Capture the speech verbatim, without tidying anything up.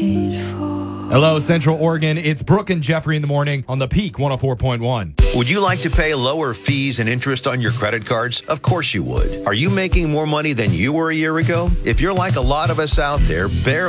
paid for. Hello, Central Oregon. It's Brooke and Jeffrey in the morning on the Peak one oh four point one. Would you like to pay lower fees and interest on your credit cards? Of course you would. Are you making more money than you were a year ago? If you're like a lot of us out there, barely